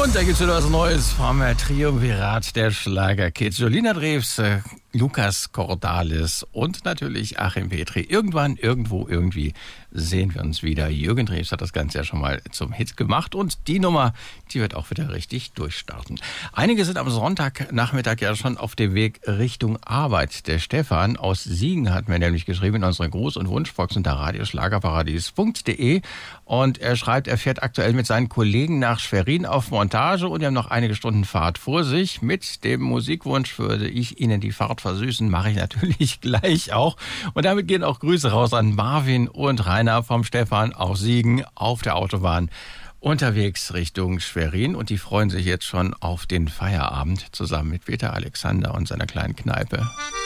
Und da gibt's wieder was Neues vom Triumvirat der Schlagerkids. Jolina Drews, Lukas Cordalis und natürlich Achim Petri. Irgendwann, irgendwo, irgendwie sehen wir uns wieder. Jürgen Drews hat das Ganze ja schon mal zum Hit gemacht und die Nummer, die wird auch wieder richtig durchstarten. Einige sind am Sonntagnachmittag ja schon auf dem Weg Richtung Arbeit. Der Stefan aus Siegen hat mir nämlich geschrieben in unserer Gruß- und Wunschbox unter radioschlagerparadies.de und er schreibt, er fährt aktuell mit seinen Kollegen nach Schwerin auf Montage und wir haben noch einige Stunden Fahrt vor sich. Mit dem Musikwunsch würde ich Ihnen die Fahrt versüßen, mache ich natürlich gleich auch. Und damit gehen auch Grüße raus an Marvin und Rainer vom Stefan aus Siegen auf der Autobahn unterwegs Richtung Schwerin. Und die freuen sich jetzt schon auf den Feierabend zusammen mit Peter Alexander und seiner kleinen Kneipe.